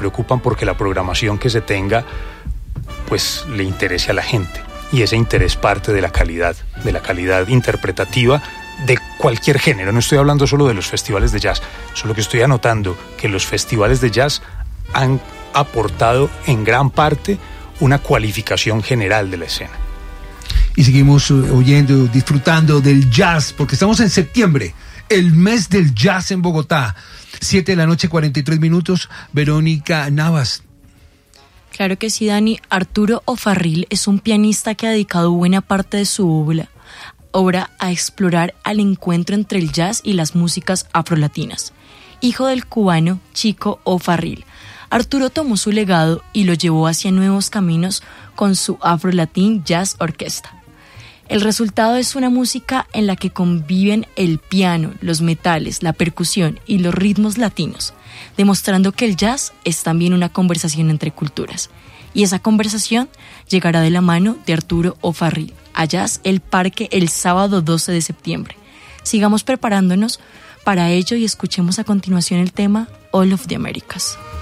preocupan porque la programación que se tenga pues le interese a la gente, y ese interés parte de la calidad interpretativa de cualquier género. No estoy hablando solo de los festivales de jazz, solo que estoy anotando que los festivales de jazz han aportado en gran parte una cualificación general de la escena. Y seguimos oyendo, disfrutando del jazz, porque estamos en septiembre, el mes del jazz en Bogotá. 7:43 p.m. Verónica Navas. Claro que sí, Dani. Arturo O'Farrill es un pianista que ha dedicado buena parte de su obra a explorar el encuentro entre el jazz y las músicas afrolatinas. Hijo del cubano Chico O'Farrill, Arturo tomó su legado y lo llevó hacia nuevos caminos con su Afro-Latin Jazz Orquesta. El resultado es una música en la que conviven el piano, los metales, la percusión y los ritmos latinos, demostrando que el jazz es también una conversación entre culturas. Y esa conversación llegará de la mano de Arturo O'Farrill a Jazz El Parque el sábado 12 de septiembre. Sigamos preparándonos para ello y escuchemos a continuación el tema All of the Americas.